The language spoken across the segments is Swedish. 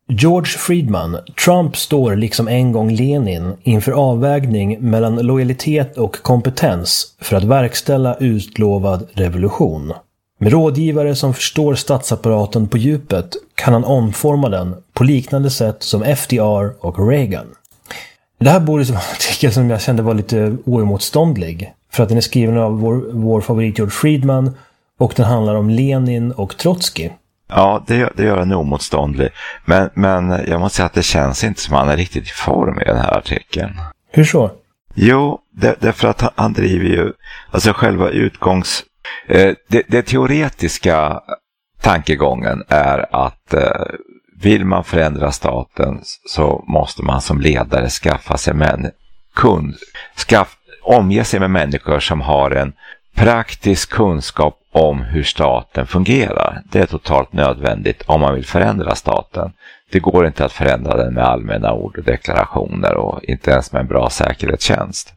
George Friedman, Trump står liksom en gång Lenin inför avvägning mellan lojalitet och kompetens för att verkställa utlovad revolution. Med rådgivare som förstår statsapparaten på djupet kan han omforma den på liknande sätt som FDR och Reagan. Det här borde vara en artikel som jag kände var lite oemotståndlig, för att den är skriven av vår favorit George Friedman och den handlar om Lenin och Trotsky. Ja, det gör den omotståndlig. Men jag måste säga att det känns inte som han är riktigt i form i den här artikeln. Hur så? Jo, därför att han driver ju, alltså själva det teoretiska tankegången är att vill man förändra staten så måste man som ledare omge sig med människor som har en praktisk kunskap om hur staten fungerar. Det är totalt nödvändigt om man vill förändra staten. Det går inte att förändra den med allmänna ord och deklarationer och inte ens med en bra säkerhetstjänst.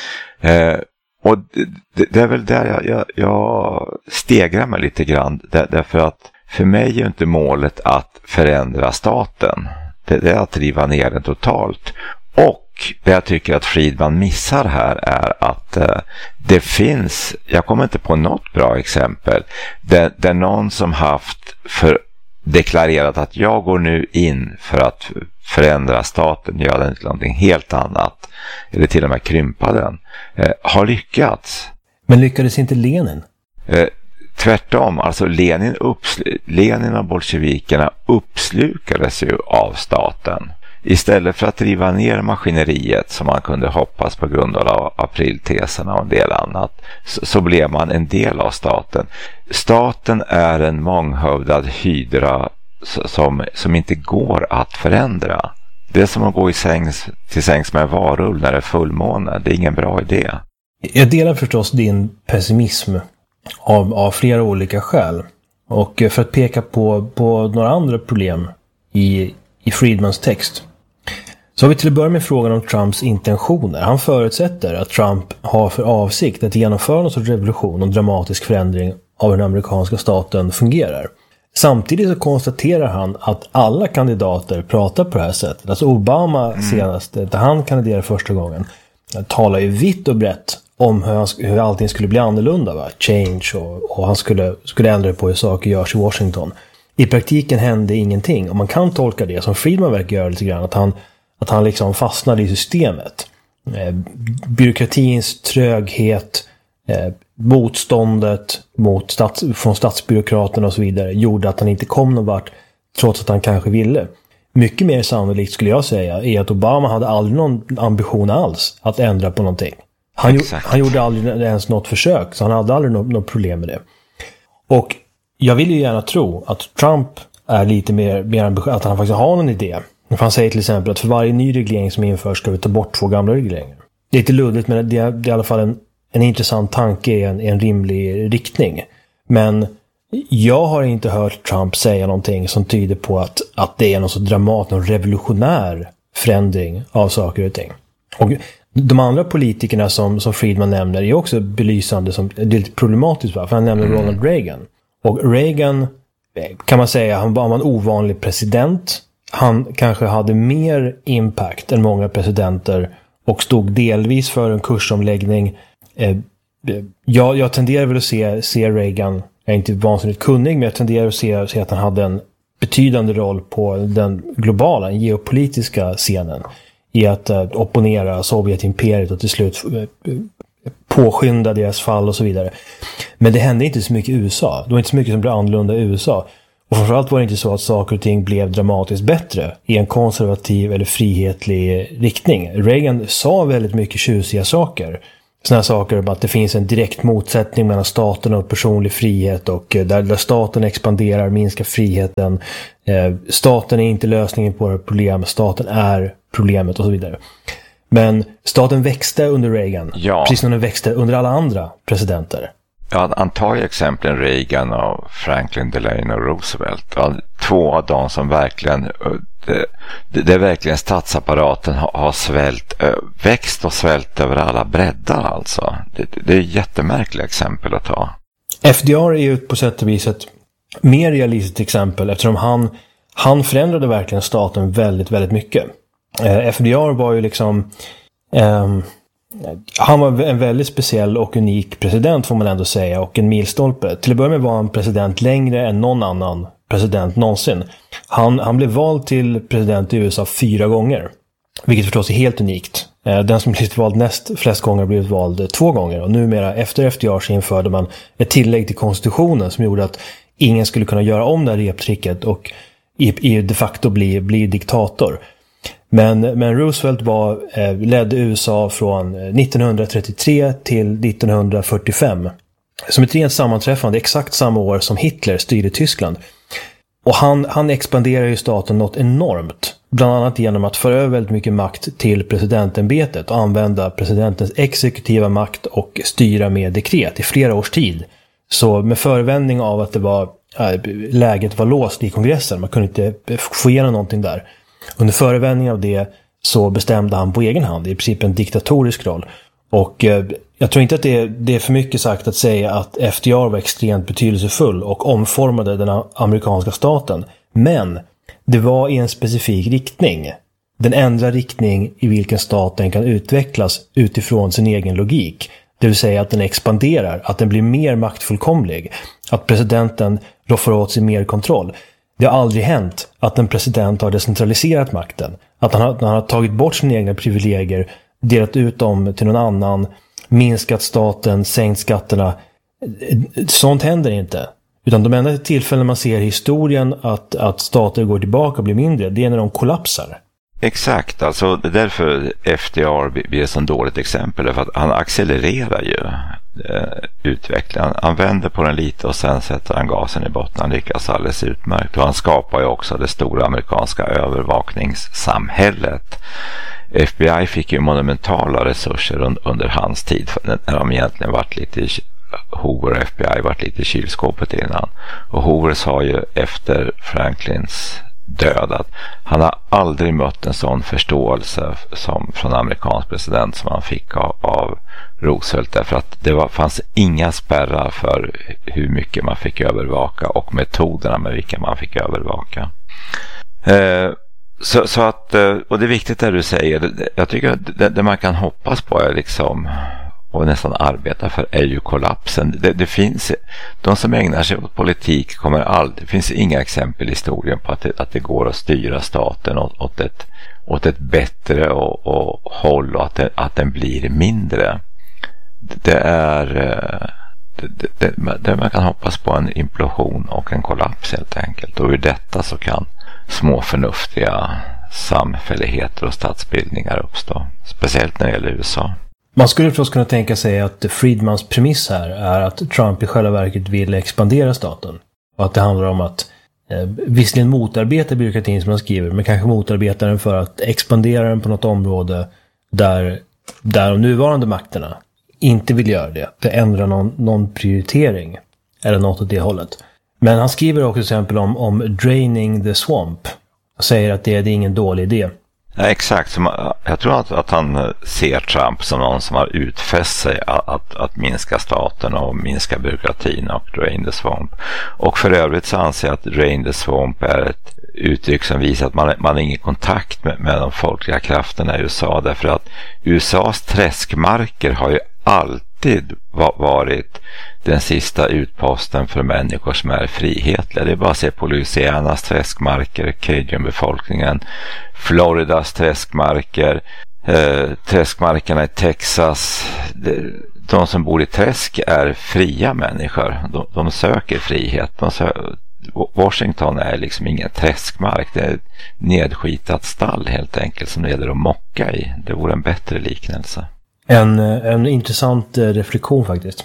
Och det är väl där jag stegrar mig lite grann. Därför att för mig är inte målet att förändra staten. Det är att driva ner den totalt. Och det jag tycker att Friedman missar här är att det finns, jag kommer inte på något bra exempel, där någon som haft deklarerat att jag går nu in för att förändra staten, göra den till någonting helt annat, eller till och med krympa den, har lyckats. Men lyckades inte Lenin? Tvärtom, alltså Lenin och bolsjevikerna uppslukades ju av staten. Istället för att driva ner maskineriet som man kunde hoppas på grund av aprilteserna och en del annat, så blev man en del av staten. Staten är en månghövdad hydra som inte går att förändra. Det är som att gå till sängs med en varull när det är fullmåne. Det är ingen bra idé. Jag delar förstås din pessimism av flera olika skäl. Och för att peka på några andra problem i Friedmans text, så har vi till att börja med frågan om Trumps intentioner. Han förutsätter att Trump har för avsikt att genomföra någon sorts revolution och dramatisk förändring av hur den amerikanska staten fungerar. Samtidigt så konstaterar han att alla kandidater pratar på det här sättet. Alltså Obama senast, där han kandiderade första gången, talar ju vitt och brett om hur allting skulle bli annorlunda, va? Change, och han skulle ändra på hur saker görs i Washington. I praktiken hände ingenting, och man kan tolka det som Friedman verkar göra lite grann, att han liksom fastnade i systemet. Byråkratins tröghet, motståndet från statsbyråkraterna och så vidare gjorde att han inte kom någon vart, trots att han kanske ville. Mycket mer sannolikt skulle jag säga är att Obama hade aldrig någon ambition alls att ändra på någonting. Han gjorde aldrig ens något försök, så han hade aldrig något problem med det. Och jag vill ju gärna tro att Trump är lite mer ambitiös, att han faktiskt har någon idé. Han säger till exempel att för varje ny reglering som införs ska vi ta bort 2 gamla regleringar. Det är lite luddigt, men det är i alla fall en intressant tanke i en rimlig riktning. Men jag har inte hört Trump säga någonting som tyder på att det är någon så dramatisk, någon revolutionär förändring av saker och ting. Och de andra politikerna som Friedman nämner är också belysande, det är lite problematiskt, för han nämner Ronald Reagan. Och Reagan, kan man säga, han var en ovanlig president. Han kanske hade mer impact än många presidenter och stod delvis för en kursomläggning. Jag tenderar väl att se Reagan, jag är inte vansinnigt kunnig, men jag tenderar att se att han hade en betydande roll på den globala, geopolitiska scenen i att opponera Sovjetimperiet och till slut påskynda deras fall och så vidare. Men det hände inte så mycket i USA. Det var inte så mycket som blev annorlunda i USA. Och framförallt var det inte så att saker och ting blev dramatiskt bättre i en konservativ eller frihetlig riktning. Reagan sa väldigt mycket tjusiga saker. Sådana saker om att det finns en direkt motsättning mellan staten och personlig frihet, och där staten expanderar minskar friheten. Staten är inte lösningen på ett problem, staten är problemet och så vidare. Men staten växte under Reagan, precis som den växte under alla andra presidenter. Ja, han tar ju exemplen Reagan och Franklin Delano Roosevelt. 2 av dem som verkligen, det är verkligen statsapparaten har växt och svält över alla breddar alltså. Det är jättemärkliga exempel att ta. FDR är ju på sätt och vis ett mer realistiskt exempel, eftersom han förändrade verkligen staten väldigt, väldigt mycket. FDR var ju liksom... han var en väldigt speciell och unik president får man ändå säga, och en milstolpe. Till att börja med var han president längre än någon annan president någonsin. Han blev vald till president i USA 4 gånger. Vilket förstås är helt unikt. Den som blivit vald näst flest gånger har blivit vald 2 gånger. Och numera efter FDR så införde man ett tillägg till konstitutionen som gjorde att ingen skulle kunna göra om det här reptricket och de facto bli diktator. Men Roosevelt ledde USA från 1933 till 1945. Som ett rent sammanträffande exakt samma år som Hitler styrde Tyskland. Och han expanderar ju staten något enormt. Bland annat genom att föra över väldigt mycket makt till presidentämbetet och använda presidentens exekutiva makt och styra med dekret i flera års tid. Så med förevändning av att läget var låst i kongressen, man kunde inte få igenom någonting där. Under förevändning av det så bestämde han på egen hand, i princip en diktatorisk roll. Och jag tror inte att det är för mycket sagt att säga att FDR var extremt betydelsefull och omformade den amerikanska staten. Men det var i en specifik riktning. Den enda riktning i vilken staten kan utvecklas utifrån sin egen logik. Det vill säga att den expanderar, att den blir mer maktfullkomlig. Att presidenten roffar åt sig mer kontroll. Det har aldrig hänt att en president har decentraliserat makten. Att han har tagit bort sina egna privilegier, delat ut dem till någon annan, minskat staten, sänkt skatterna. Sånt händer inte. Utan de enda tillfällen man ser i historien att stater går tillbaka och blir mindre, det är när de kollapsar. Exakt, alltså det är därför FDR blir ett så dåligt exempel. För att han accelererar ju utvecklingen. Han vänder på den lite och sen sätter han gasen i botten. Han lyckas alldeles utmärkt. Och han skapar ju också det stora amerikanska övervakningssamhället. FBI fick ju monumentala resurser under hans tid, när de egentligen varit lite Hoover och FBI varit lite i kylskåpet innan. Och Hoover sa ju efter Franklins död att han har aldrig mött en sån förståelse som från amerikansk president som han fick av Roosevelt, därför att det fanns inga spärrar för hur mycket man fick övervaka och metoderna med vilka man fick övervaka. Så att, och det är viktigt det du säger. Jag tycker att det man kan hoppas på är liksom, och nästan arbeta för, är ju kollapsen. Det finns, de som ägnar sig åt politik kommer aldrig, det finns inga exempel i historien på att det går att styra staten åt ett bättre och håll, och att den blir mindre. Det är det man kan hoppas på, en implosion och en kollaps helt enkelt. Och ur detta så kan små förnuftiga samfälligheter och statsbildningar uppstå. Speciellt när det gäller USA. Man skulle förstås kunna tänka sig att Friedmans premiss här är att Trump i själva verket vill expandera staten. Och att det handlar om att visserligen motarbeta byråkratin som man skriver, men kanske motarbeta den för att expandera den på något område där de nuvarande makterna inte vill göra det. Det ändrar någon prioritering eller något åt det hållet. Men han skriver också till exempel om draining the swamp. Han säger att det är ingen dålig idé. Ja, exakt. Jag tror att han ser Trump som någon som har utfäst sig att minska staten och minska byråkratin och drain the swamp. Och för övrigt så anser jag att drain the swamp är ett uttryck som visar att man har ingen kontakt med de folkliga krafterna i USA. Därför att USAs träskmarker har ju alltid varit den sista utposten för människor som är frihetliga. Det är bara att se på Louisianas träskmarker, Cajun-befolkningen, Floridas träskmarker, träskmarkerna i Texas. De som bor i träsk är fria människor. De söker frihet. Washington är liksom ingen träskmark. Det är ett nedskitat stall helt enkelt som det gäller att mocka i. Det vore en bättre liknelse. En intressant reflektion faktiskt.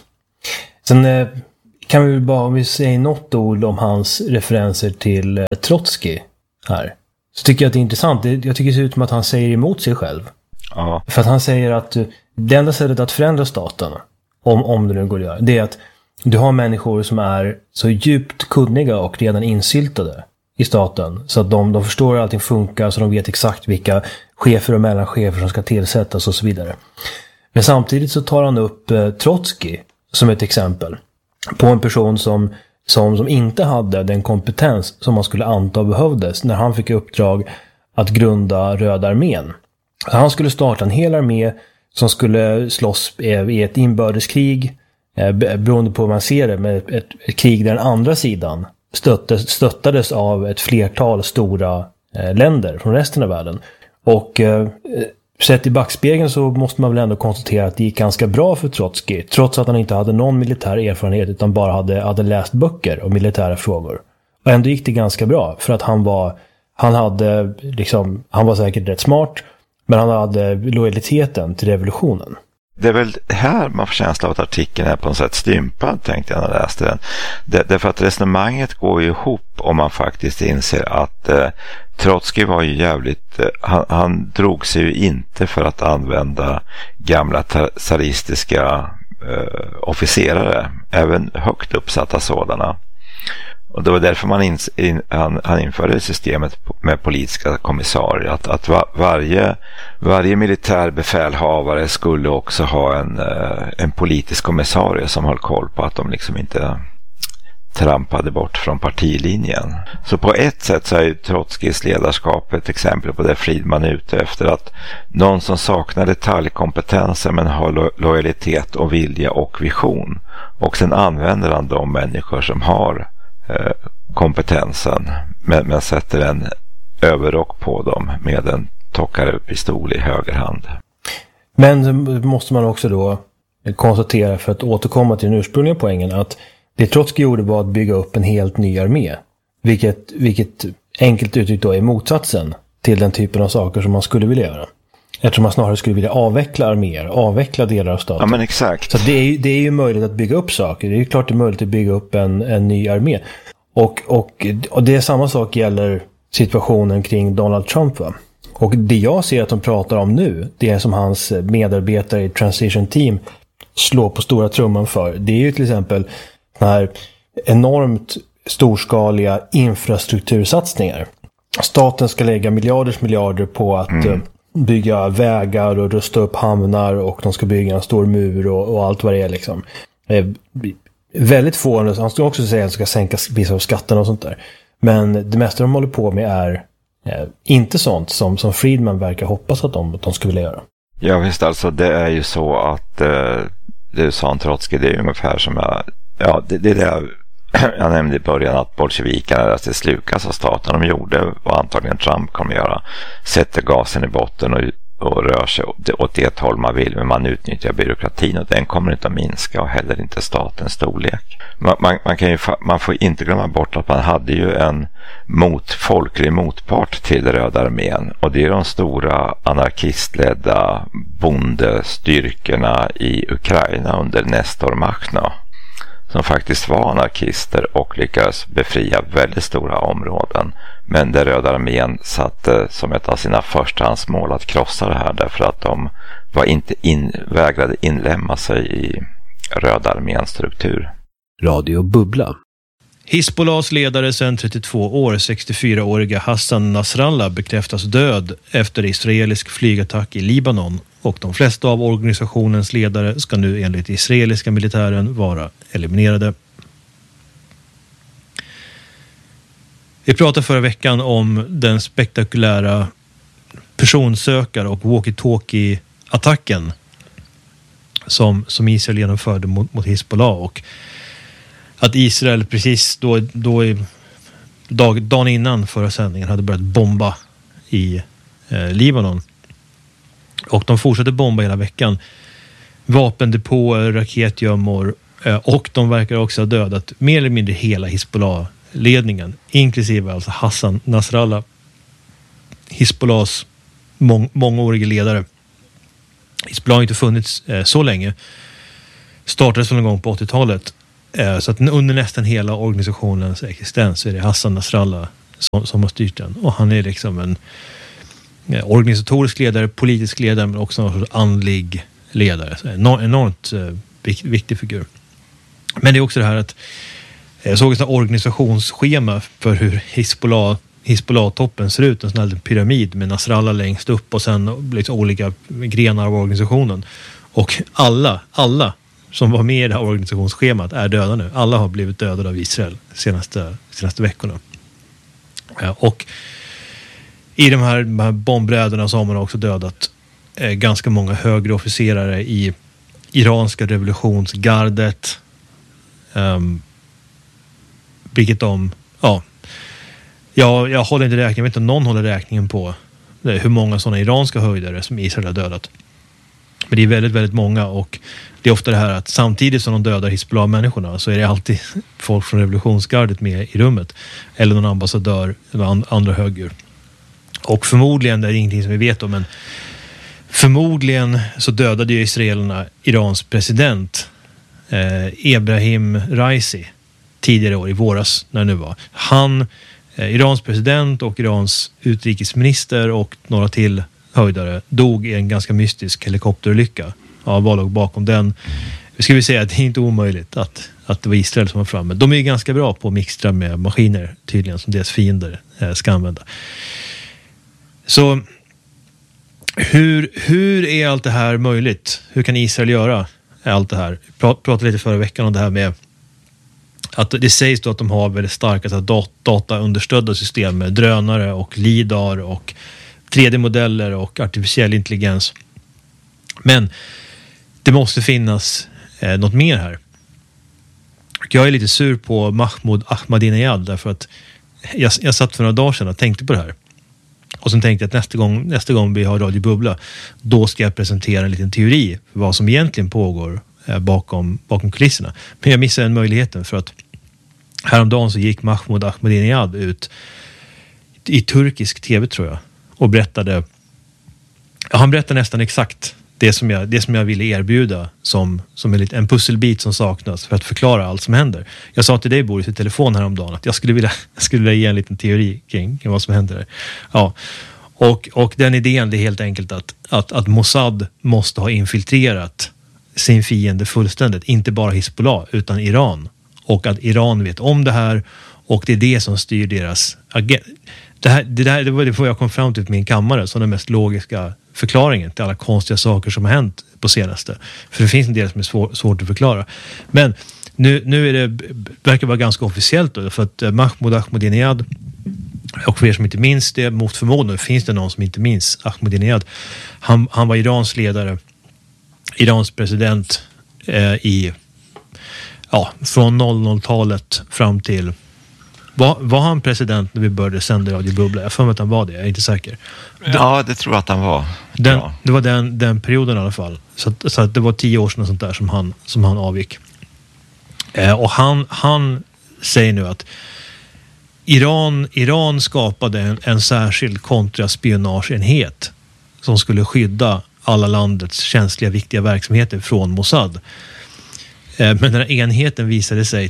Sen kan vi bara, om vi säger något ord om hans referenser till Trotsky här. Så tycker jag att det är intressant. Jag tycker det ser ut som att han säger emot sig själv. Ja. För att han säger att det enda sättet att förändra staten, om det nu går att göra, det är att du har människor som är så djupt kunniga och redan insyltade i staten. Så att de förstår hur allting funkar, så de vet exakt vilka chefer och mellanchefer som ska tillsättas och så vidare. Men samtidigt så tar han upp Trotsky som ett exempel på en person som som inte hade den kompetens som man skulle anta behövdes när han fick uppdrag att grunda Röda armén. Han skulle starta en hel armé som skulle slåss i ett inbördeskrig, beroende på hur man ser det, med ett krig där den andra sidan stöttades av ett flertal stora länder från resten av världen. Och sett i backspegeln så måste man väl ändå konstatera att det gick ganska bra för Trotskij, trots att han inte hade någon militär erfarenhet utan bara hade läst böcker om militära frågor. Och ändå gick det ganska bra, för att han var säkert rätt smart, men han hade lojaliteten till revolutionen. Det är väl här man får känsla av att artikeln är på något sätt stympad, tänkte jag när jag läste den. Därför att resonemanget går ju ihop om man faktiskt inser att Trotskij var ju jävligt, han drog sig ju inte för att använda gamla tsaristiska officerare, även högt uppsatta sådana. Och det var därför han införde systemet med politiska kommissarier. Att varje militär befälhavare skulle också ha en politisk kommissarie som höll koll på att de liksom inte trampade bort från partilinjen. Så på ett sätt så är ju Trotskijs ledarskap ett exempel på det Friedman är ute efter. Att någon som saknar detaljkompetenser men har lojalitet och vilja och vision. Och sen använder han de människor som har kompetensen men sätter en överrock på dem med en tockare pistol i höger hand. Men måste man också då konstatera, för att återkomma till den ursprungliga poängen, att det Trotskij gjorde var att bygga upp en helt ny armé, vilket enkelt uttryckt då är motsatsen till den typen av saker som man skulle vilja göra. Eftersom man snarare skulle vilja avveckla arméer, avveckla delar av staten. Ja, men exakt. Så det är ju möjligt att bygga upp saker. Det är ju klart det är möjligt att bygga upp en ny armé. Och det är samma sak gäller situationen kring Donald Trump, va? Och det jag ser att de pratar om nu, det som hans medarbetare i Transition Team slår på stora trumman för, det är ju till exempel den här enormt storskaliga infrastruktursatsningar. Staten ska lägga miljarder på att bygga vägar och rusta upp hamnar, och de ska bygga en stor mur och allt vad det är liksom. Väldigt få, han ska också säga att de ska sänka vissa av skatterna och sånt där. Men det mesta de håller på med är inte sånt som Friedman verkar hoppas att de skulle vilja göra. Ja visst, alltså det är ju så att det sa en Trotskij, det är ungefär som det är det jag nämnde i början, att bolsjevikerna slukas av staten. De gjorde vad antagligen Trump kommer göra. Sätter gasen i botten och rör sig åt det håll man vill, men man utnyttjar byråkratin, och den kommer inte att minska, och heller inte statens storlek. Man får inte glömma bort att man hade ju en folklig motpart till Röda armén, och det är de stora anarkistledda bondestyrkorna i Ukraina under Nestor Makhno, som faktiskt var anarkister och lyckades befria väldigt stora områden. Men där Röda armén satte som ett av sina förstahandsmål att krossa det här, därför att de vägrade inlämna sig i Röda arméns struktur. Radio Bubbla. Hizbollahs ledare sedan 32 år, 64-åriga Hassan Nasrallah, bekräftas död efter israelisk flygattack i Libanon, och de flesta av organisationens ledare ska nu enligt israeliska militären vara eliminerade. Vi pratade förra veckan om den spektakulära personsökare och walkie-talkie-attacken som Israel genomförde mot Hizbollah, och att Israel precis dagen innan förra sändningen hade börjat bomba i Libanon. Och de fortsatte bomba hela veckan. Vapendepåer, raketgömmor, och de verkar också ha dödat mer eller mindre hela Hizbollah-ledningen, inklusive alltså Hassan Nasrallah, Hizbollahs mångårige ledare. Hizbollah har inte funnits så länge. Startades någon gång på 80-talet. Så att under nästan hela organisationens existens så är det Hassan Nasrallah som har styrt den. Och han är liksom en organisatorisk ledare, politisk ledare, men också en sorts andlig ledare. Så enormt viktig figur. Men det är också det här att jag såg ett organisationsschema för hur Hizbollah-toppen ser ut. En sån här pyramid med Nasrallah längst upp och sen liksom olika grenar av organisationen. Och alla som var med i det här organisationsschemat är döda nu. Alla har blivit dödade av Israel senaste veckorna. Och i de här bombräderna så har man också dödat ganska många högre officerare i iranska revolutionsgardet. Vilket jag håller inte räkning, jag vet inte om någon håller räkningen på hur många sådana iranska höjdare som Israel har dödat. Men det är väldigt, väldigt många, och det är ofta det här att samtidigt som de dödar Hizbollah-människorna så är det alltid folk från revolutionsgardet med i rummet. Eller någon ambassadör eller andra högdjur. Och förmodligen, det är ingenting som vi vet om, men förmodligen så dödade ju israelerna Irans president Ebrahim Raisi tidigare år, i våras när det nu var. Han, Irans president och Irans utrikesminister och några till höjdare dog i en ganska mystisk helikopterolycka. Ja, vad låg bakom den? Ska vi säga att det är inte omöjligt att det var Israel som var framme. De är ju ganska bra på att mixtra med maskiner tydligen, som deras fiender ska använda. Så hur är allt det här möjligt? Hur kan Israel göra allt det här? Pratade lite förra veckan om det här med att det sägs då att de har väldigt starka dataunderstödda system med drönare och lidar och 3D-modeller och artificiell intelligens. Men det måste finnas något mer här. Jag är lite sur på Mahmoud Ahmadinejad därför att jag satt för några dagar sedan och tänkte på det här. Och sen tänkte jag att nästa gång vi har Radio Bubbla, då ska jag presentera en liten teori för vad som egentligen pågår bakom kulisserna. Men jag missade en möjligheten, för att häromdagen så gick Mahmoud Ahmadinejad ut i turkisk tv, tror jag, och berättade, han berättade nästan exakt det som jag ville erbjuda som en pusselbit som saknas för att förklara allt som händer. Jag sa till dig, Boris, i telefon häromdagen att jag skulle vilja ge en liten teori kring vad som händer. Ja. Och den idén, det är helt enkelt att Mossad måste ha infiltrerat sin fiende fullständigt, inte bara Hizbollah utan Iran, och att Iran vet om det här, och det är det som styr deras det var det jag kom fram till i min kammare som den mest logiska förklaringen till alla konstiga saker som har hänt på senaste. För det finns en del som är svårt att förklara. Men nu är det, verkar vara ganska officiellt då, för att Mahmoud Ahmadinejad, och för er som inte minns det, mot förmodan finns det någon som inte minns Ahmadinejad. Han var Irans ledare, Irans president från 00-talet fram till, var han president när vi började sända Radio Bubbla? Jag får att han var det, jag är inte säker. Ja, det tror jag att han var. Det var den perioden i alla fall. Så att det var 10 år sedan och sånt där som han avgick. Och han säger nu att Iran skapade en särskild kontraspionageenhet som skulle skydda alla landets känsliga, viktiga verksamheter från Mossad. Men den här enheten visade sig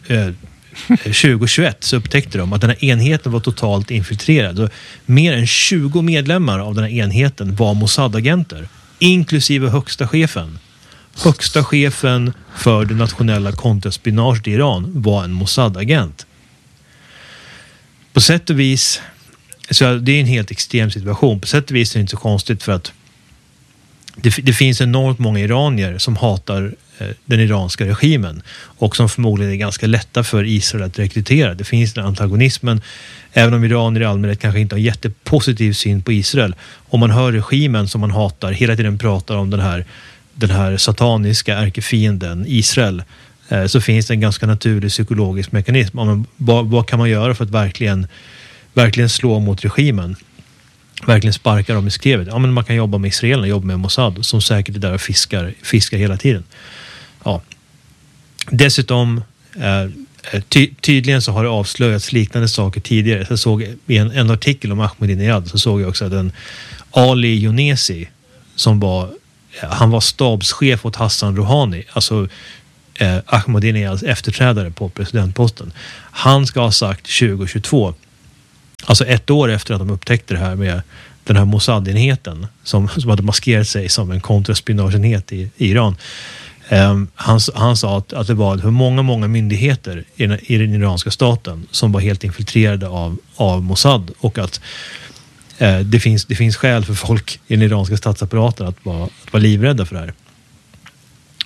2021 så upptäckte de att den här enheten var totalt infiltrerad. Så mer än 20 medlemmar av den här enheten var Mossad-agenter, inklusive högsta chefen. Högsta chefen för det nationella kontraspionaget i Iran var en Mossad-agent. På sätt och vis, så det är en helt extrem situation. På sätt och vis är det inte så konstigt, för att det finns enormt många iranier som hatar den iranska regimen och som förmodligen är ganska lätta för Israel att rekrytera. Det finns den antagonismen, även om iranier i allmänhet kanske inte har jättepositiv syn på Israel. Om man hör regimen som man hatar hela tiden pratar om den här sataniska ärkefienden Israel, så finns det en ganska naturlig psykologisk mekanism. Vad kan man göra för att verkligen slå mot regimen? Verkligen sparka dem i skrevet. Ja, men man kan jobba med israelerna, jobba med Mossad, som säkert är där och fiskar hela tiden. Ja. Dessutom tydligen så har det avslöjats liknande saker tidigare. Så jag såg i en artikel om Ahmadinejad, så såg jag också att en Ali Younesi, han var stabschef åt Hassan Rouhani, alltså Ahmadinejads efterträdare på presidentposten. Han ska ha sagt 2022, alltså 1 år efter att de upptäckte det här med den här Mossad-enheten som hade maskerat sig som en kontraspionageenhet i Iran. Han sa att det var många myndigheter i den iranska staten som var helt infiltrerade av Mossad, och att det finns skäl för folk i den iranska statsapparaten att vara livrädda för det här.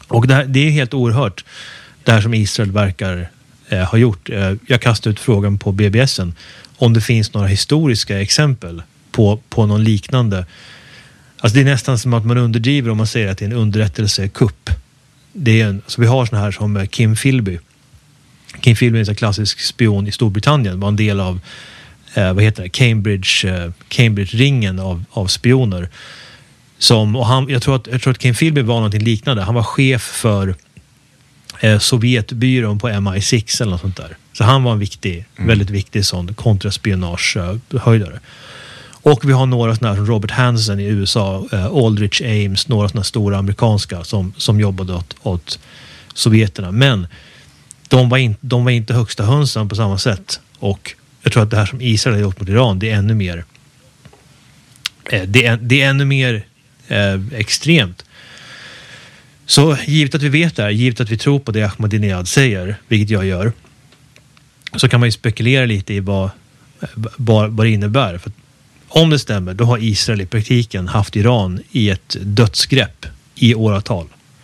Och det är helt oerhört, det här som Israel verkar ha gjort. Jag kastar ut frågan på BBS:en om det finns några historiska exempel på någon liknande. Alltså det är nästan som att man underdriver om man säger att det är en underrättelsekupp. Så vi har såna här som Kim Philby. Kim Philby är en klassisk spion i Storbritannien, var en del av Cambridge-ringen av spioner. Jag tror att Kim Philby var någonting liknande. Han var chef för Sovjetbyrån på MI6 eller något sånt där. Så han var en väldigt viktig sån kontraspionagehöjdare. Och vi har några sådana här som Robert Hansen i USA, Aldrich Ames, några sådana stora amerikanska som jobbade åt sovjeterna. Men de var inte högsta hönsen på samma sätt. Och jag tror att det här som Israel har gjort mot Iran, det är ännu mer det är ännu mer extremt. Så givet att vi vet det här, givet att vi tror på det Ahmadinejad säger, vilket jag gör, så kan man ju spekulera lite i vad det innebär. För om det stämmer, då har Israel i praktiken haft Iran i ett dödsgrepp i åratal.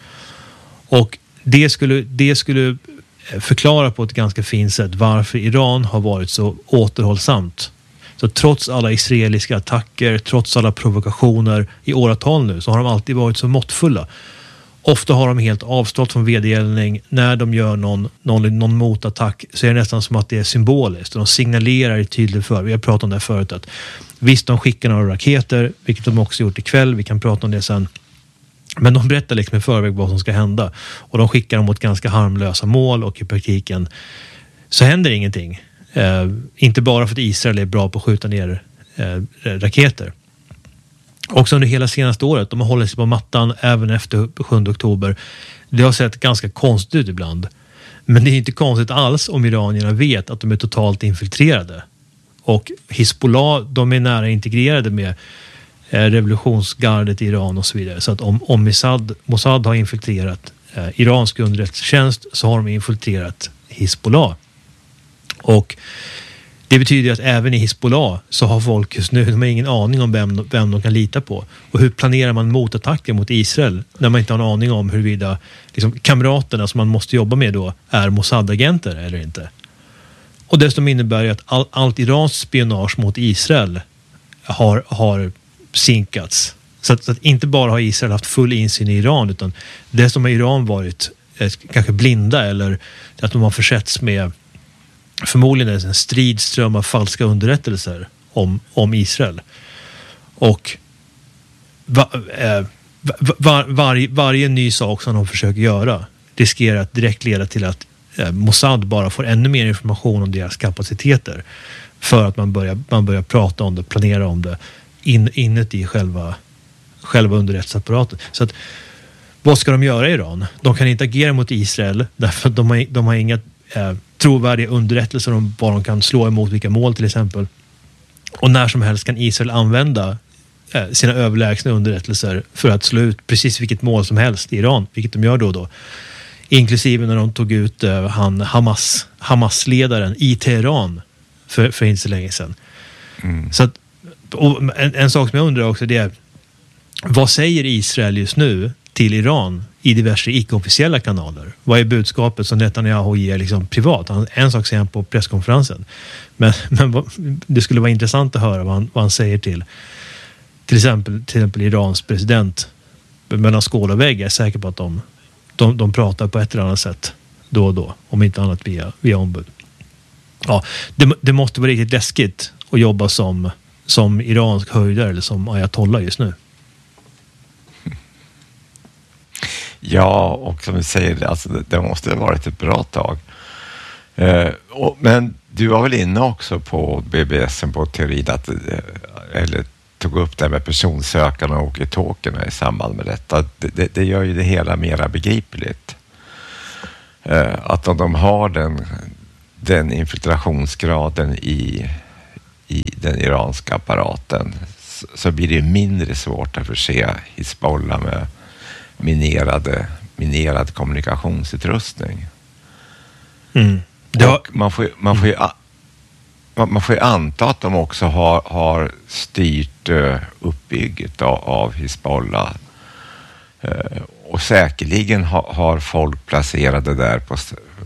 Och det skulle förklara på ett ganska fint sätt varför Iran har varit så återhållsamt. Så trots alla israeliska attacker, trots alla provokationer i åratal nu, så har de alltid varit så måttfulla. Ofta har de helt avstått från vedergällning. När de gör någon motattack så är det nästan som att det är symboliskt. Och de signalerar det tydligt för. Vi har pratat om det här förut. Att visst, de skickar några raketer, vilket de också gjort ikväll. Vi kan prata om det sen. Men de berättar liksom i förväg vad som ska hända. Och de skickar dem mot ganska harmlösa mål. Och i praktiken så händer ingenting. Inte bara för att Israel är bra på att skjuta ner raketer. Också under hela senaste året, de har hållit sig på mattan även efter 7 oktober. Det har sett ganska konstigt ut ibland. Men det är inte konstigt alls om iranierna vet att de är totalt infiltrerade. Och Hizbollah, de är nära integrerade med revolutionsgardet i Iran och så vidare. Så att om Mossad har infiltrerat iransk underrättelsetjänst, så har de infiltrerat Hizbollah. Och det betyder att även i Hizbollah så har folk just nu, de har ingen aning om vem de kan lita på. Och hur planerar man motattacker mot Israel när man inte har en aning om huruvida liksom, kamraterna som man måste jobba med då är Mossad-agenter eller inte. Och dessutom innebär det att allt Irans spionage mot Israel har sinkats. Så att inte bara har Israel haft full insyn i Iran, utan dessutom har Iran varit kanske blinda, eller att de har försetts med förmodligen en stridström av falska underrättelser om Israel. Och varje ny sak som de försöker göra riskerar att direkt leda till att Mossad bara får ännu mer information om deras kapaciteter, för att man börjar prata om det, planera om det inuti själva underrättelseapparaten. Så att, vad ska de göra i Iran? De kan inte agera mot Israel därför att de har inga trovärdiga underrättelser om vad de kan slå emot, vilka mål till exempel. Och när som helst kan Israel använda sina överlägsna underrättelser för att slå ut precis vilket mål som helst i Iran, vilket de gör då. Inklusive när de tog ut Hamas-ledaren i Teheran för inte så länge sedan. Mm. Så att, en sak som jag undrar också, det är vad säger Israel just nu till Iran i diverse icke-officiella kanaler? Vad är budskapet som Netanyahu ger liksom privat? En sak säger han på presskonferensen. Men det skulle vara intressant att höra vad han säger till exempel Irans president mellan skål och vägg. Jag är säker på att de pratar på ett eller annat sätt då och då, om inte annat via ombud. Ja, det måste vara riktigt läskigt att jobba som iransk höjdare eller som ayatollah just nu. Ja, och som du säger, alltså, det måste ha varit ett bra tag. Men du var väl inne också på BBS:en på teorin att, eller tog upp det med personsökarna och walkie-talkierna i samband med detta. Det gör ju det hela mera begripligt. Att om de har den infiltrationsgraden i den iranska apparaten, så blir det mindre svårt att förse Hizbollah med minerad kommunikationsutrustning. Mm. Man får ju anta att de också har styrt uppbygget av Hizbollah Och säkerligen har folk placerade där på...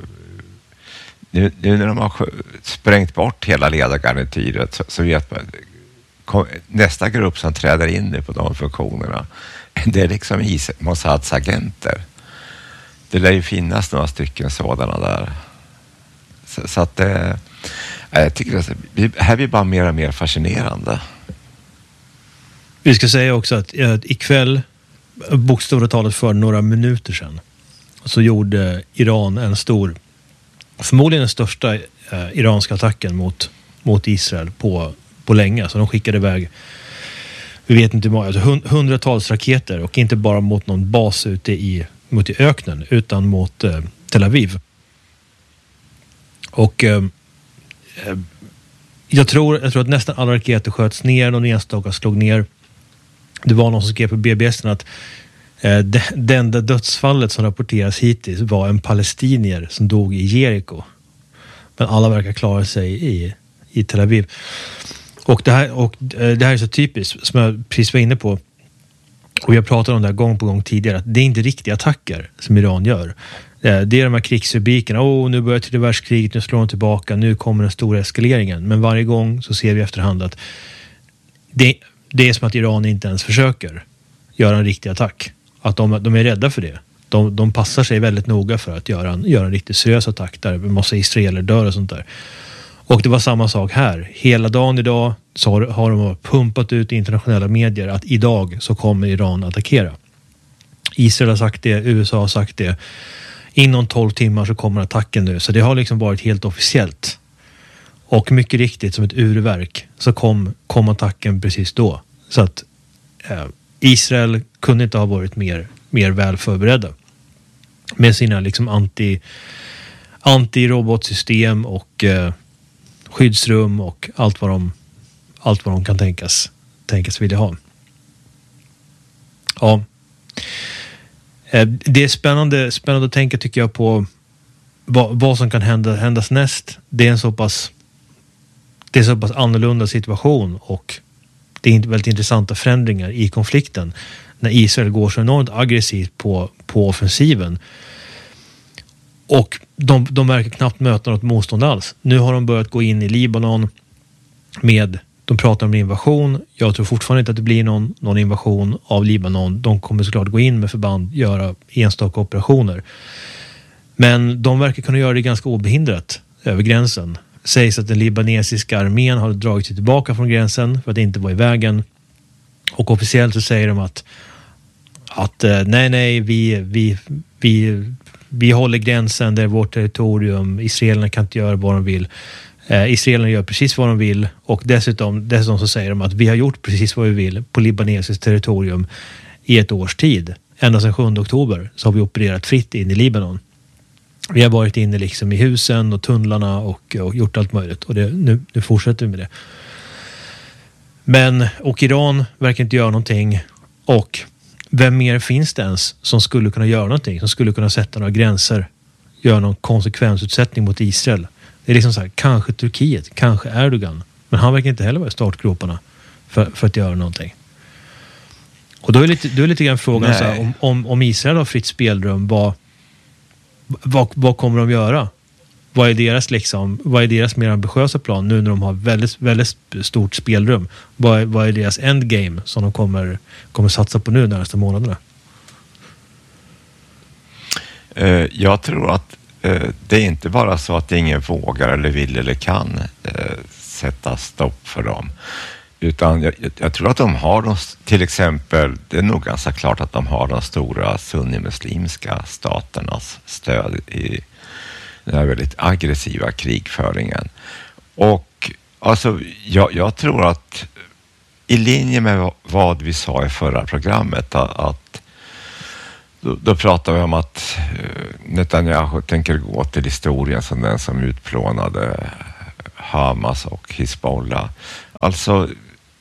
Nu när de har sprängt bort hela ledargarnityret så vet man... Nästa grupp som träder in på de funktionerna, det är liksom Mossads agenter. Det lär ju finnas några stycken sådana där. Så att jag tycker att det här blir bara mer och mer fascinerande. Vi ska säga också att ikväll, bokstavligt talat för några minuter sedan, så gjorde Iran en stor, förmodligen den största iranska attacken mot Israel på länge. Så de skickade iväg, vi vet inte hur många, alltså hundratals raketer, och inte bara mot någon bas ute mot i öknen, utan mot Tel Aviv. Och jag tror att nästan alla raketer sköts ner, någon enstaka slog ner. Det var någon som skrev på BBS att det enda dödsfallet som rapporteras hittills var en palestinier som dog i Jericho. Men alla verkar klara sig i Tel Aviv. Och det här är så typiskt, som jag precis var inne på. Och jag pratade om det här gång på gång tidigare, att det är inte riktiga attacker som Iran gör. Det är de här krigsrubrikerna. Nu börjar tredje världskriget, nu slår de tillbaka, nu kommer den stora eskaleringen. Men varje gång så ser vi efterhand att det är som att Iran inte ens försöker göra en riktig attack. Att de är rädda för det. De passar sig väldigt noga för att göra en riktigt seriös attack där en massa israeler dör och sånt där. Och det var samma sak här. Hela dagen idag så har de pumpat ut i internationella medier att idag så kommer Iran attackera. Israel har sagt det, USA har sagt det. Inom 12 timmar så kommer attacken nu. Så det har liksom varit helt officiellt. Och mycket riktigt, som ett urverk, så kom attacken precis då. Så att Israel kunde inte ha varit mer väl förberedda. Med sina liksom anti-robotsystem och skyddsrum och allt vad de kan tänkas vilja ha. Ja. Det är spännande att tänka, tycker jag, på vad som kan händas näst. Det är en så pass annorlunda situation, och det är väldigt intressanta förändringar i konflikten när Israel går så enormt aggressivt på offensiven. Och de verkar knappt möta något motstånd alls. Nu har de börjat gå in i Libanon de pratar om invasion. Jag tror fortfarande inte att det blir någon invasion av Libanon. De kommer såklart gå in med förband, göra enstaka operationer. Men de verkar kunna göra det ganska obehindrat över gränsen. Sägs att den libanesiska armén har dragit sig tillbaka från gränsen för att inte vara i vägen. Och officiellt så säger de att nej, vi håller gränsen, det är vårt territorium. Israelerna kan inte göra vad de vill. Israelerna gör precis vad de vill, och dessutom så säger de att vi har gjort precis vad vi vill på libanesiskt territorium i ett års tid. Ända sedan 7 oktober så har vi opererat fritt in i Libanon. Vi har varit inne liksom i husen och tunnlarna och gjort allt möjligt, och nu fortsätter vi med det. Och Iran verkar inte göra någonting, och vem mer finns det ens som skulle kunna göra någonting, som skulle kunna sätta några gränser, göra någon konsekvensutsättning mot Israel? Det är liksom så här, kanske Turkiet, kanske Erdogan, men han verkar inte heller vara i startgroparna för att göra någonting. Och då är lite grann frågan så här, om Israel har fritt spelrum, vad kommer de göra? Vad är deras mer ambitiösa plan nu när de har väldigt, väldigt stort spelrum? Vad är deras endgame som de kommer satsa på nu de nästa månaderna? Jag tror att det är inte bara så att ingen vågar eller vill eller kan sätta stopp för dem. Utan jag tror att de har till exempel, det är nog ganska klart att de har de stora sunnimuslimska staternas stöd i den här väldigt aggressiva krigföringen. Och alltså, jag tror att i linje med vad vi sa i förra programmet, att då pratar vi om att Netanyahu tänker gå till historien som den som utplånade Hamas och Hizbollah. Alltså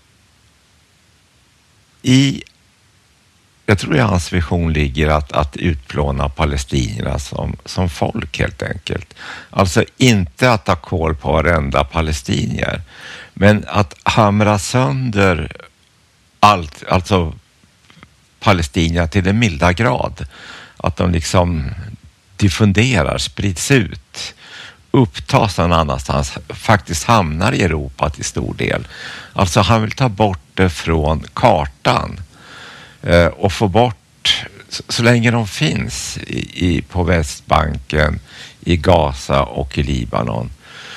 jag tror i hans vision ligger att utplåna palestinierna som folk helt enkelt. Alltså inte att ta koll på varenda palestinier, men att hamra sönder allt, alltså palestinierna till en milda grad. Att de liksom diffunderar, sprids ut, upptas någon annanstans, faktiskt hamnar i Europa till stor del. Alltså han vill ta bort det från kartan och få bort, så länge de finns på Västbanken, i Gaza och i Libanon,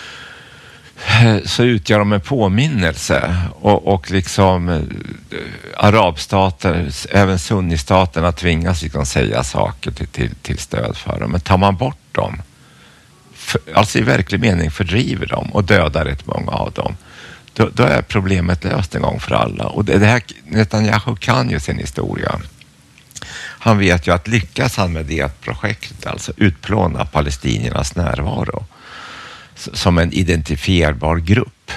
så utgör de en påminnelse och liksom arabstater, även sunnistaterna tvingas liksom säga saker till stöd för dem. Men tar man bort dem, alltså i verklig mening fördriver dem och dödar rätt många av dem, då är problemet löst en gång för alla. Och det här, Netanyahu kan ju sin historia. Han vet ju att lyckas han med det projektet, alltså utplåna palestiniernas närvaro som en identifierbar grupp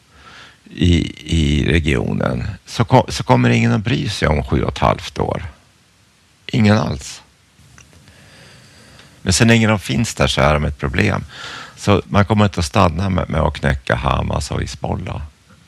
i regionen, så kommer ingen att bry sig om 7,5 år. Ingen alls. Men sen länge de finns där så är de ett problem. Så man kommer inte att stanna med att knäcka Hamas och Hizbollah.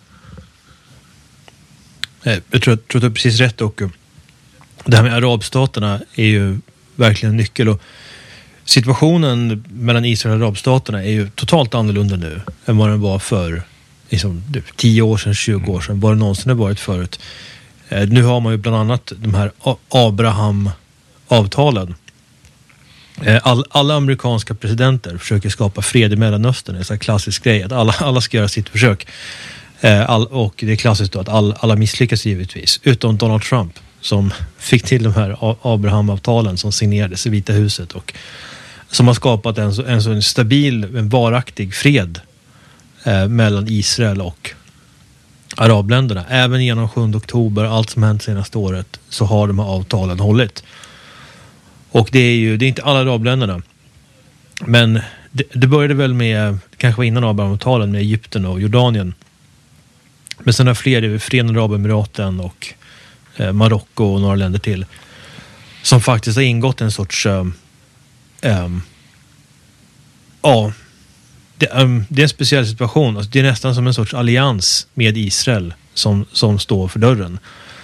Jag tror att du är precis rätt, och det här med arabstaterna är ju verkligen en nyckel, och situationen mellan Israel och arabstaterna är ju totalt annorlunda nu än vad den var för liksom, 10 år sedan, 20 år sedan, vad det någonsin har varit förut. Nu har man ju bland annat de här Abraham-avtalen. Alla amerikanska presidenter försöker skapa fred i Mellanöstern. Det är en sån här klassisk grej att alla ska göra sitt försök. Och det är klassiskt då att alla misslyckas givetvis, utom Donald Trump, som fick till de här Abraham-avtalen som signerades i Vita huset och som har skapat en stabil, en varaktig fred mellan Israel och arabländerna. Även genom 7 oktober, allt som hänt senaste året, så har de här avtalen hållit. Och det är inte alla arabländerna, men det började väl med, kanske var innan Abraham-avtalen, med Egypten och Jordanien. Men sen har fler, det är Förenade Arabemiraten och Marocko och några länder till, som faktiskt har ingått en sorts det är en speciell situation. Alltså, det är nästan som en sorts allians med Israel som står för dörren.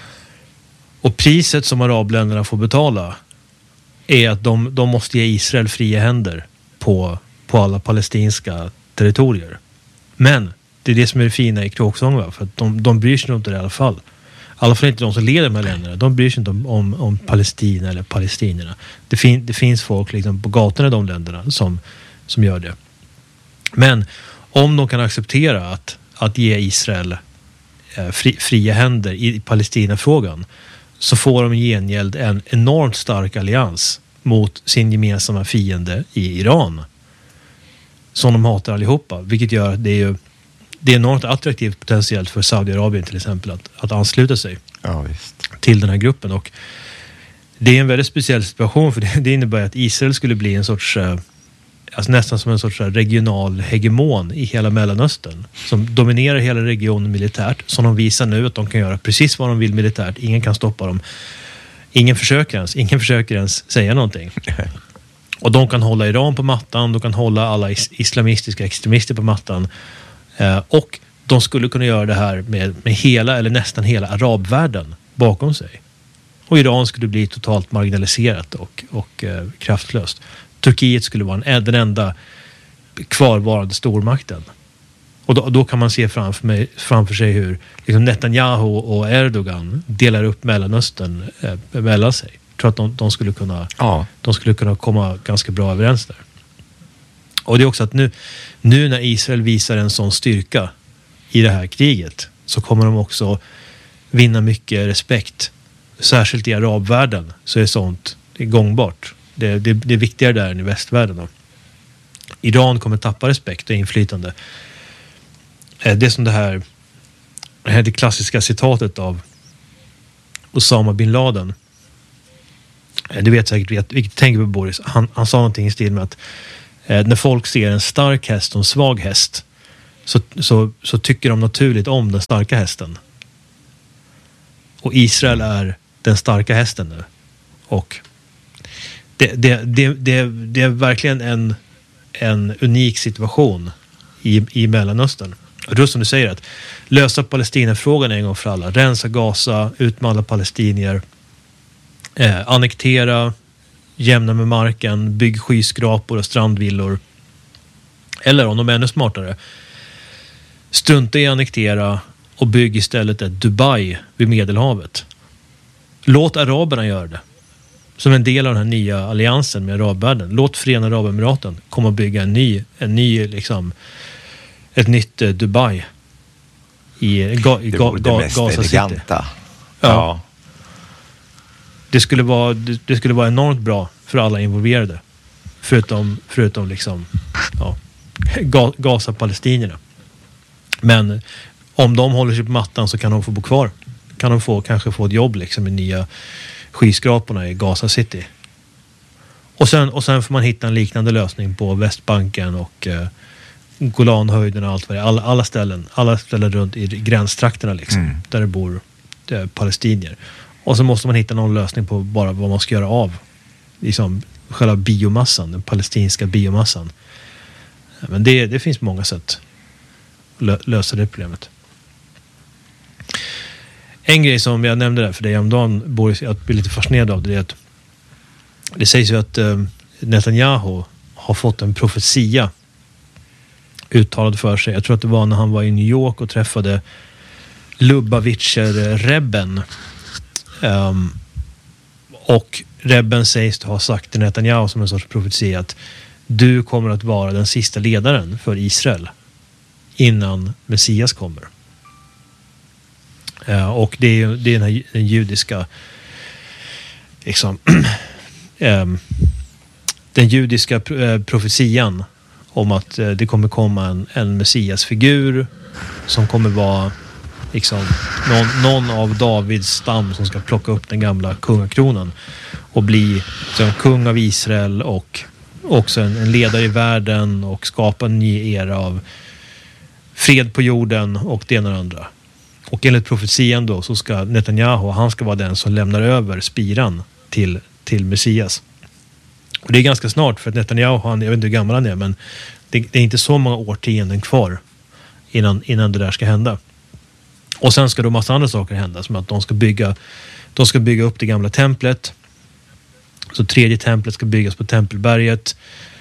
Och priset som arabländerna får betala är att de måste ge Israel fria händer på alla palestinska territorier. Men det är det som är det fina i kråksång, för att de bryr sig inte i alla fall. I alla fall inte de som leder de här länderna. De bryr sig inte om Palestina eller palestinierna. Det finns folk liksom på gatorna i de länderna som gör det. Men om de kan acceptera att ge Israel fria händer i Palestinafrågan, så får de i gengäld en enormt stark allians mot sin gemensamma fiende i Iran, som de hatar allihopa, vilket gör att det är enormt attraktivt potentiellt för Saudiarabien till exempel att ansluta sig till den här gruppen. Och det är en väldigt speciell situation, för det innebär att Israel skulle bli en sorts alltså nästan som en sorts regional hegemon i hela Mellanöstern, som dominerar hela regionen militärt, som de visar nu att de kan göra precis vad de vill militärt. Ingen kan stoppa dem. Ingen försöker ens säga någonting. Och de kan hålla Iran på mattan, de kan hålla alla islamistiska extremister på mattan, och de skulle kunna göra det här med hela eller nästan hela arabvärlden bakom sig. Och Iran skulle bli totalt marginaliserat och kraftlöst. Turkiet skulle vara den enda kvarvarande stormakten. Och då kan man se framför sig hur liksom Netanyahu och Erdogan delar upp Mellanöstern mellan sig. Jag tror att de skulle kunna komma ganska bra överens där. Och det är också att nu när Israel visar en sån styrka i det här kriget, så kommer de också vinna mycket respekt. Särskilt i arabvärlden så är sånt gångbart. Det är viktigare där än i västvärlden då. Iran kommer tappa respekt och inflytande. Det är som det klassiska citatet av Osama bin Laden. Du vet säkert vilket tänker på, Boris. Han sa någonting i stil med att när folk ser en stark häst och en svag häst, så tycker de naturligt om den starka hästen. Och Israel är den starka hästen nu. Och det är verkligen en unik situation i Mellanöstern. Och då som du säger, att lösa Palestinafrågan en gång för alla, rensa Gaza, ut med alla palestinier, Annektera, jämna med marken, bygg skyskrapor och strandvillor. Eller om de är ännu smartare, strunta i att annektera och bygg istället ett Dubai vid Medelhavet. Låt araberna göra det. Som en del av den här nya alliansen med arabvärlden. Låt Förenade Arabemiraten komma och bygga ett nytt Dubai i Gaza City. Ja. Det skulle vara enormt bra för alla involverade. Förutom liksom Gaza-palestinierna. Men om de håller sig på mattan så kan de få bo kvar. Kan de kanske få ett jobb liksom i nya skyskraporna i Gaza City. Och sen får man hitta en liknande lösning på Västbanken och Golanhöjden och allt vad det är. Alla ställen runt i gränstrakterna liksom, där det bor palestinier. Och så måste man hitta någon lösning på bara vad man ska göra av liksom själva biomassan, den palestinska biomassan. Men det finns många sätt att lösa det problemet. En grej som jag nämnde där för dig om dagen, Boris, att bli lite fascinerad av det är att det sägs ju att Netanyahu har fått en profetia uttalad för sig. Jag tror att det var när han var i New York och träffade Lubavitcher-rebben. Och rebben sägs ha sagt till Netanyahu som en sorts profetia att du kommer att vara den sista ledaren för Israel innan Messias kommer. Och det är den judiska liksom, den judiska profetian om att det kommer komma en Messias-figur som kommer vara liksom någon av Davids stam som ska plocka upp den gamla kungakronan och bli liksom, kung av Israel och också en ledare i världen och skapa en ny era av fred på jorden och det ena och andra. Och enligt profetian då så ska Netanyahu, han ska vara den som lämnar över spiran till Messias. Och det är ganska snart för att Netanyahu, jag vet inte hur gammal han är, men det är inte så många årtionden kvar innan det där ska hända. Och sen ska då massa andra saker hända, som att de ska bygga upp det gamla templet. Så tredje templet ska byggas på Tempelberget.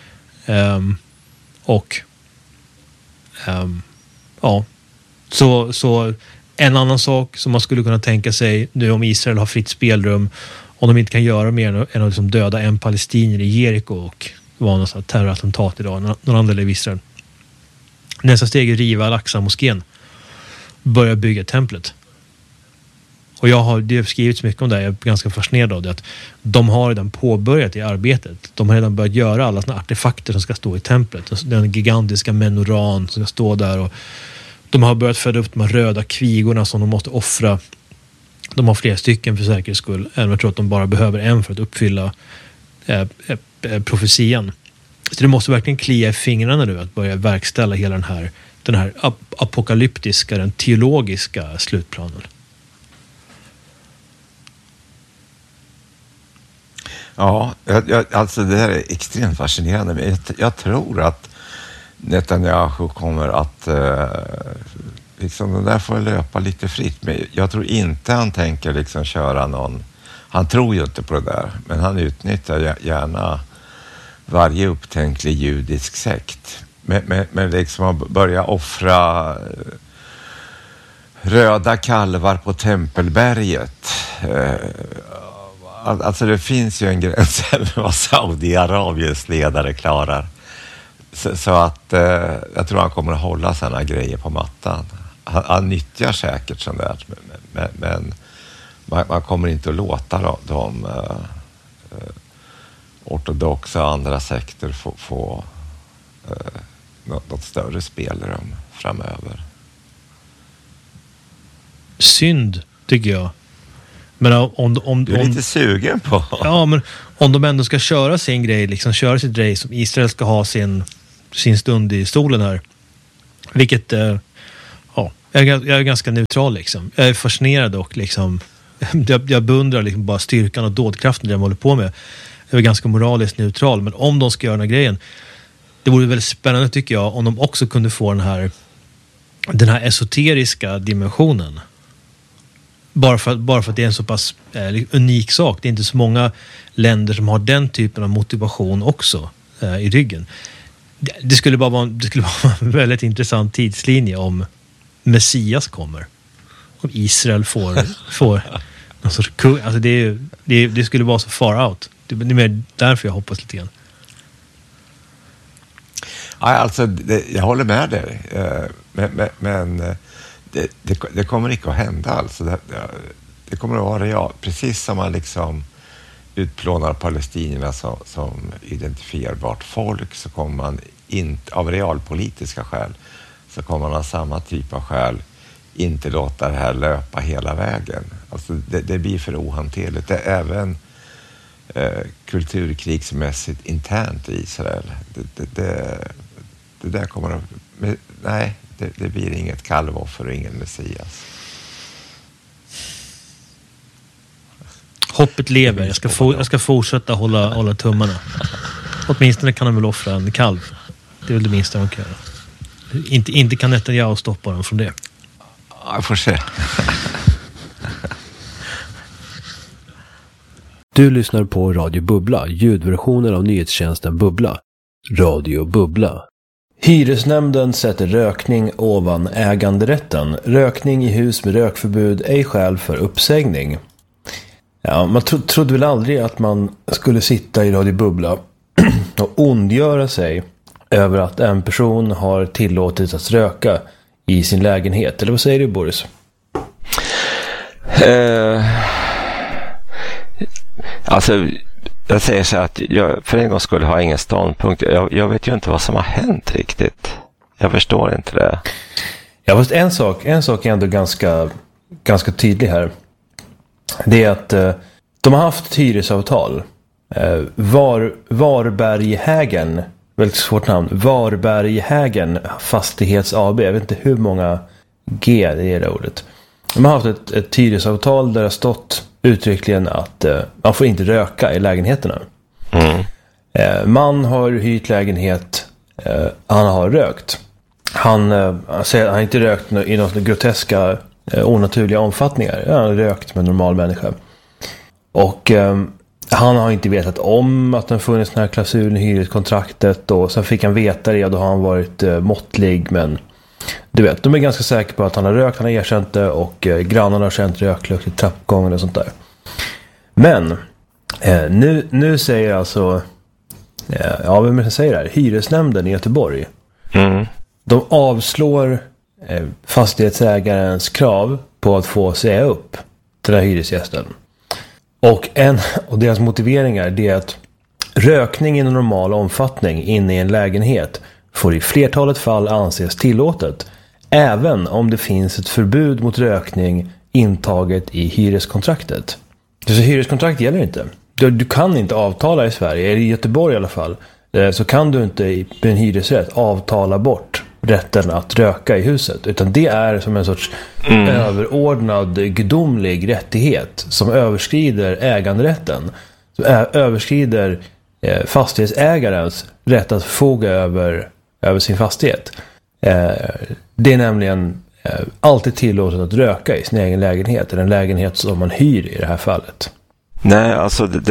Så en annan sak som man skulle kunna tänka sig nu om Israel har fritt spelrum, om de inte kan göra mer än att liksom döda en palestinier i Jeriko och var något terrorattentat idag, någon annan del av Israel. Nästa steg är att riva Al-Aqsa-moskén, börja bygga templet. Och det har skrivits mycket om det, jag är ganska fascinerad av det, att de har redan påbörjat i arbetet. De har redan börjat göra alla såna artefakter som ska stå i templet. Den gigantiska menoran som ska stå där, och de har börjat föda upp de här röda kvigorna som de måste offra. De har flera stycken för säkerhets skull. Även jag tror att de bara behöver en för att uppfylla profetian. Så det måste verkligen klia i fingrarna nu att börja verkställa hela den här apokalyptiska, den teologiska slutplanen. Ja, alltså det här är extremt fascinerande. Men jag tror att Netanyahu kommer att liksom de där får löpa lite fritt. Men jag tror inte han tänker liksom köra någon. Han tror ju inte på det där, men han utnyttjar gärna varje upptänklig judisk sekt. Men liksom att börja offra röda kalvar på Tempelberget. Alltså det finns ju en gräns vad Saudiarabiens ledare klarar. Så att jag tror han kommer att hålla sådana grejer på mattan. Han nyttjar säkert sånt där, men man kommer inte att låta de ortodoxa och andra sekter få något större spelrum framöver. Synd, tycker jag. Men om du är lite sugen på. Ja, men om de ändå ska köra sin grej, liksom köra sitt race, som Israel ska ha sin stund i stolen här. Vilket, jag är ganska neutral liksom. Jag är fascinerad och liksom, jag beundrar liksom bara styrkan och dådkraften de håller på med. Jag är ganska moraliskt neutral, men om de ska göra den här grejen, det vore väldigt spännande tycker jag, om de också kunde få den här esoteriska dimensionen. Bara för att det är en så pass unik sak. Det är inte så många länder som har den typen av motivation också i ryggen. Det skulle bara vara en väldigt intressant tidslinje om Messias kommer. Om Israel får någon sorts kung. Alltså det skulle vara så far out. Det är mer därför jag hoppas lite grann. Ja, alltså, jag håller med dig. Men det kommer inte att hända. Alltså, det kommer att vara real. Precis som man liksom utplånar palestinierna som identifierbart folk, så kommer man inte, av realpolitiska skäl, så kommer man av samma typ av skäl inte låta det här löpa hela vägen. Alltså det blir för ohanterligt. Det är även kulturkrigsmässigt internt i Israel. Det där kommer att... Nej, det blir inget kalvoffer och ingen Messias. Hoppet lever. Jag ska fortsätta hålla tummarna. Åtminstone kan de väl offra en kalv. Det är väl det minsta de kan göra. Inte kan Netanyahu stoppa dem från det. Jag får se. Du lyssnar på Radio Bubbla, ljudversionen av nyhetstjänsten Bubbla. Radio Bubbla. Hyresnämnden sätter rökning ovan äganderätten. Rökning i hus med rökförbud ej skäl för uppsägning. Ja, man trodde väl aldrig att man skulle sitta i Radio Bubbla och ondgöra sig över att en person har tillåtit att röka i sin lägenhet. Eller vad säger du, Boris? Alltså, jag säger så att jag för en gång skulle ha ingen ståndpunkt. Jag vet ju inte vad som har hänt riktigt. Jag förstår inte det. Ja, fast en sak är ändå ganska tydlig här. Det är att de har haft ett hyresavtal. Varberghägen, väldigt svårt namn. Varberghägen Fastighets AB. Jag vet inte hur många G det är det ordet. De har haft ett hyresavtal där det har stått uttryckligen att man får inte röka i lägenheterna. Man har hyrt lägenhet, han har rökt. Han har inte rökt i några groteska, onaturliga omfattningar. Han har rökt med en normal människa. Och han har inte vetat om att det funnits den här klausulen i hyreskontraktet. Och sen fick han veta det och då har han varit måttlig. Men du vet, de är ganska säkra på att han har rökt, han har erkänt det. Och grannarna har känt röklukt i trappgången och sånt där. Men nu säger alltså vem säger det här? Hyresnämnden i Göteborg. De avslår fastighetsägarens krav på att få säga upp till den här hyresgästen. Och deras motiveringar är att rökning i en normal omfattning inne i en lägenhet får i flertalet fall anses tillåtet, även om det finns ett förbud mot rökning intaget i hyreskontraktet. Så hyreskontrakt gäller inte. Du kan inte avtala i Sverige, eller i Göteborg i alla fall, så kan du inte i en hyresrätt avtala bort rätten att röka i huset. Utan det är som en sorts överordnad gudomlig rättighet som överskrider äganderätten. Som överskrider fastighetsägarens rätt att förfoga över sin fastighet. Det är nämligen alltid tillåtet att röka i sin egen lägenhet. Eller en lägenhet som man hyr i det här fallet. Nej, alltså det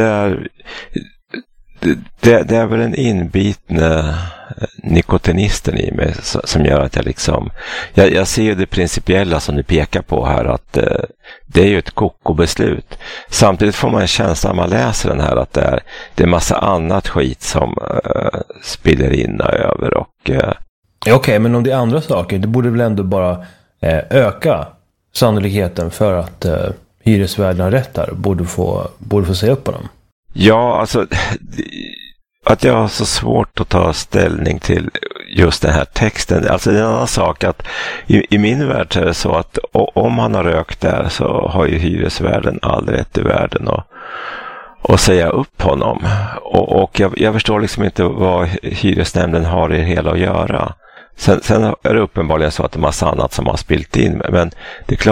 är väl en inbitne nikotinisten i mig som gör att jag ser ju det principiella som du pekar på här, att det är ju ett koko-beslut. Samtidigt får man en känsla när man läser den här att det är massa annat skit som spiller in över och... Okej, men om det är andra saker, det borde väl ändå bara öka sannolikheten för att hyresvärden har rätt där och borde få säga upp på dem. Ja, alltså att jag har så svårt att ta ställning till just den här texten. Alltså det är en annan sak att i min värld är det så att om man har rökt där så har ju hyresvärden all rätt i världen och säga upp honom. Och jag förstår liksom inte vad hyresnämnden har i det hela att göra. Sen är det uppenbarligen så att det är massa annat som har spilt in. Men det är klart